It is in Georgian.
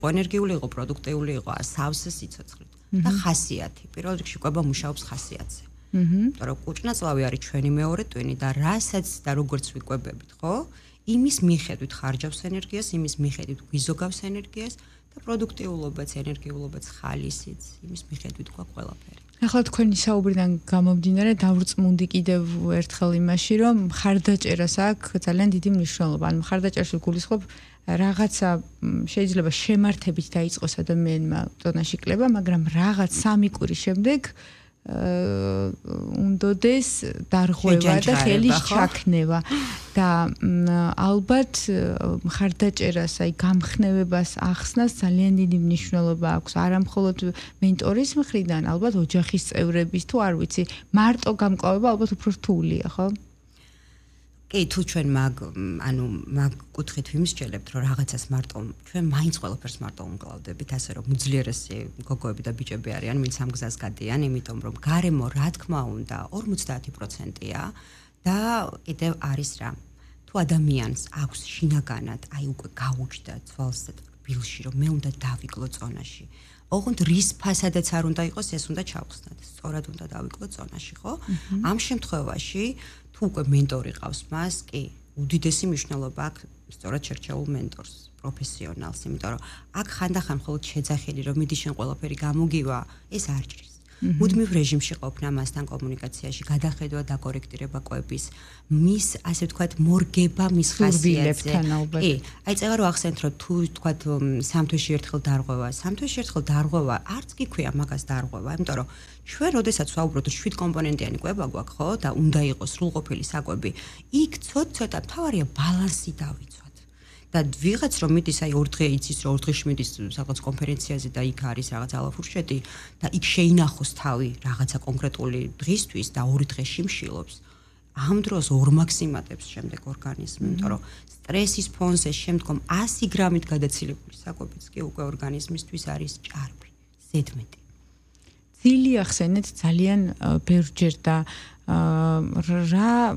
ენერგიული იყო, პროდუქტიული იყო, სავსე სიცოცხლით და ხასიათი. პირველ რიგში კვება მუშაობს ხასიათზე. იმიტომ რომ კუჭნაწლავი არის ჩვენი მეორე ტვინი და რასაც და როგორც ვიკვებებით, ხო? იმის მიხედვით ხარჯავს ენერგიას, იმის მიხედვით გვიზოგავს ენერგიას და პროდუქტიულობაც, ენერგიულობაც, ხალისიც, იმის მიხედვით გვაქვს ყველაფერი. ახლა თქვენი საუბრიდან გამომდინარე დავრწმუნდი კიდევ ერთხელ იმაში, რომ მხარდაჭერას აქვს ძალიან დიდი მნიშვნელობა. ანუ მხარდაჭერაში გულისხმობ რაღაცა შეიძლება შემართებით დაიწყოს ადამიანმა ზონაში კლება, მაგრამ რაღაც სამი კვირის შემდეგ უნდოდეს დარღვევა და ხელის ჩაქნევა და ალბათ მხარდაჭერას, აი გამხნევებას ახსნას ძალიან დიდი მნიშვნელობა აქვს. არა მხოლოდ მენტორის მხრიდან, ალბათ ოჯახის წევრების თუ არ ვიცი, მარტო გამკლავება ალბათ უფრო რთულია, ხო? კი, თუ ჩვენ მაგ კუთხით ვიმსჯელებთ, რომ რაღაცას მარტო ჩვენ მაინც ყველაფერს მარტო უმკლავდებით, ასე რომ უძლიერესი გოგოები და ბიჭები არიან, ვინც ამ გზას გადიან, იმიტომ რომ გარემო, რა თქმა უნდა, 50%-ია და კიდევ არის რა. თუ ადამიანს აქვს შინაგანად, აი უკვე გაუჩნდა ძვალს და ბილში, რომ მე უნდა დავიკლო წონაში. ოღონდ რის ფასადაც არ უნდა იყოს, ეს უნდა ჩავხსნათ. სწორად უნდა დავიკლო წონაში, ხო? ამ შემთხვევაში თუ უკვე მენტორი ყავს მას, კი, უდიდესი მნიშვნელობა აქვს სწორად შერჩეულ მენტორს, პროფესიონალს, იმიტომ რომ აქ ხანდახან მხოლოდ შეძახილი, რომ მიდი შენ ყველაფერი გამოგივა, ეს არ ჭრის. მუდმივ რეჟიმში ყოფნა მასთან კომუნიკაციაში, გადახედვა და კორექტირება კვების, მის, ასე ვთქვათ, მორგება მის ხასიათზე. კი, აი წეღა რომ ახსენეთ, რომ თუ ვთქვათ, სამთვეში ერთხელ დარღვევა, სამთვეში ერთხელ დარღვევა, არც კი ქვია მაგას დარღვევა, იმიტომ რომ ჩვენ როდესაც ვაუბრობთ 7 კომპონენტიანი კვება გვაქვს, ხო, და უნდა იყოს სრულყოფილი საკვები, იქ ცოტა თავარია ბალანსი დავიცვათ. და ვიღაც რომ მიდის აი 2 დღე იცის რომ 2 დღეში მიდის რაღაც კონფერენციაზე და იქ არის რაღაც ალაფურშეთი და იქ შეინახოს თავი რაღაცა კონკრეტული დღისთვის და 2 დღეში მშილობს. ამ დროს ორმაქსიმატებს შემდეგ ორგანიზმი, იმიტომ რომ სტრესის ფონზე შემდგომ 100 გრამით გადაცილებული საკვებიც კი უკვე ორგანიზმისთვის არის ჭარბი, ზედმეტი. ძილი ახსენეთ ძალიან ბევრჯერ და რა